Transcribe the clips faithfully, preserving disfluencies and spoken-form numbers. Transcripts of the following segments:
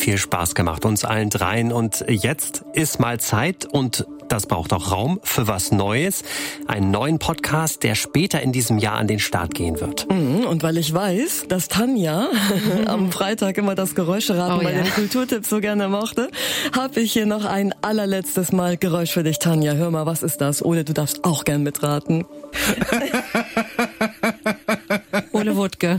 viel Spaß gemacht, uns allen dreien. Und jetzt ist mal Zeit, und das braucht auch Raum, für was Neues. Einen neuen Podcast, der später in diesem Jahr an den Start gehen wird. Und weil ich weiß, dass Tanja am Freitag immer das Geräuscheraten oh, bei ja. den Kulturtipps so gerne mochte, habe ich hier noch ein allerletztes Mal Geräusch für dich, Tanja. Hör mal, was ist das? Ole, du darfst auch gern mitraten. Ole Wuttke.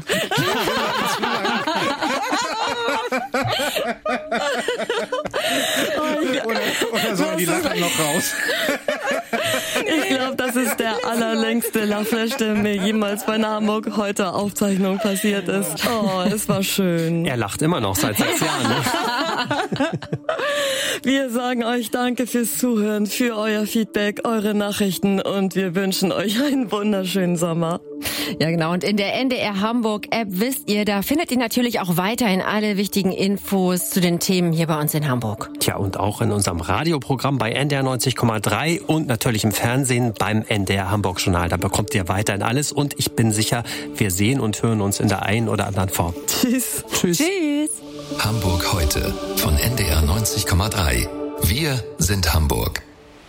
Oder, oder sollen die Lacher noch raus? Ich glaube, das ist der allerlängste Lachflash, der mir jemals bei einer Hamburg heute Aufzeichnung passiert ist. Oh, es war schön. Er lacht immer noch seit sechs Jahren. Ne? Wir sagen euch danke fürs Zuhören, für euer Feedback, eure Nachrichten, und wir wünschen euch einen wunderschönen Sommer. Ja, genau. Und in der N D R Hamburg App, wisst ihr, da findet ihr natürlich auch weiterhin alle wichtigen Infos zu den Themen hier bei uns in Hamburg. Tja, und auch in unserem Radioprogramm bei N D R neunzig Komma drei und natürlich im Fernsehen beim N D R Hamburg Journal. Da bekommt ihr weiterhin alles, und ich bin sicher, wir sehen und hören uns in der einen oder anderen Form. Tschüss. Tschüss. Tschüss. Hamburg heute von N D R neunzig Komma drei. Wir sind Hamburg.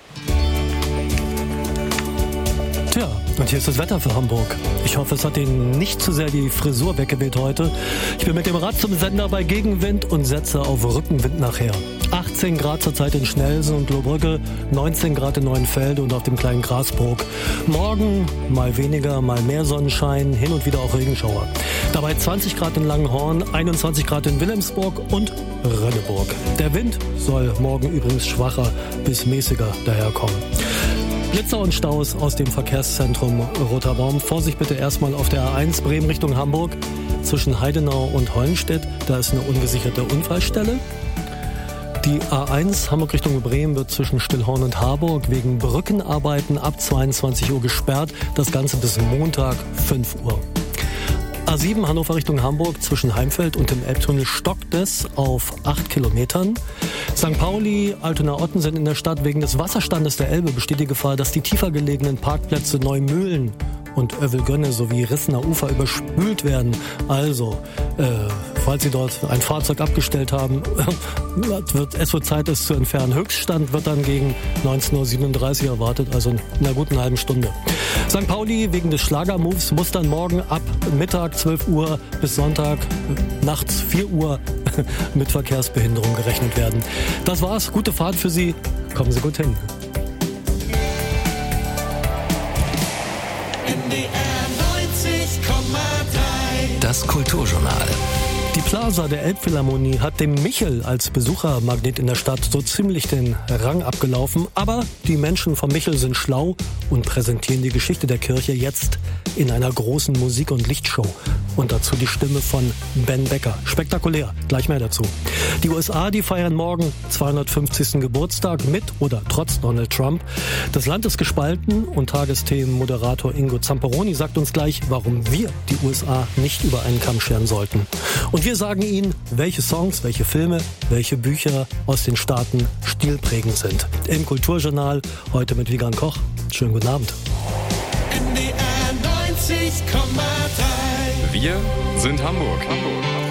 Tja, und hier ist das Wetter für Hamburg. Ich hoffe, es hat Ihnen nicht zu sehr die Frisur weggeweht heute. Ich bin mit dem Rad zum Sender bei Gegenwind und setze auf Rückenwind nachher. achtzehn Grad zurzeit in Schnelsen und Lohbrücke, neunzehn Grad in Neuenfelde und auf dem kleinen Grasbrook. Morgen mal weniger, mal mehr Sonnenschein, hin und wieder auch Regenschauer. Dabei zwanzig Grad in Langenhorn, einundzwanzig Grad in Wilhelmsburg und Rönneburg. Der Wind soll morgen übrigens schwacher bis mäßiger daherkommen. Blitzer und Staus aus dem Verkehrszentrum Roter Baum. Vorsicht bitte erstmal auf der A eins Bremen Richtung Hamburg zwischen Heidenau und Hollenstedt. Da ist eine ungesicherte Unfallstelle. Die A eins Hamburg Richtung Bremen wird zwischen Stillhorn und Harburg wegen Brückenarbeiten ab zweiundzwanzig Uhr gesperrt. Das Ganze bis Montag fünf Uhr. A sieben Hannover Richtung Hamburg zwischen Heimfeld und dem Elbtunnel stockt es auf acht Kilometern. Sankt Pauli, Altona-Otten sind in der Stadt. Wegen des Wasserstandes der Elbe besteht die Gefahr, dass die tiefer gelegenen Parkplätze Neumühlen und Övelgönne sowie Rissener Ufer überspült werden. Also, äh, falls Sie dort ein Fahrzeug abgestellt haben, wird, es wird Zeit, es zu entfernen. Höchststand wird dann gegen neunzehn Uhr siebenunddreißig erwartet, also in einer guten halben Stunde. Sankt Pauli wegen des Schlagermoves muss dann morgen ab Mittag zwölf Uhr bis Sonntag nachts vier Uhr mit Verkehrsbehinderung gerechnet werden. Das war's. Gute Fahrt für Sie. Kommen Sie gut hin. N D R neunzig Komma drei. Das Kulturjournal. Die Plaza der Elbphilharmonie hat dem Michel als Besuchermagnet in der Stadt so ziemlich den Rang abgelaufen. Aber die Menschen vom Michel sind schlau und präsentieren die Geschichte der Kirche jetzt in einer großen Musik- und Lichtshow. Und dazu die Stimme von Ben Becker. Spektakulär, gleich mehr dazu. Die U S A, die feiern morgen zweihundertfünfzigsten Geburtstag mit oder trotz Donald Trump. Das Land ist gespalten und Tagesthemen-Moderator Ingo Zamperoni sagt uns gleich, warum wir die U S A nicht über einen Kamm scheren sollten. Und wir sagen Ihnen, welche Songs, welche Filme, welche Bücher aus den Staaten stilprägend sind. Im Kulturjournal, heute mit Wiegand Koch. Schönen guten Abend. N D R neunzig Komma drei. Wir sind Hamburg. Hamburg.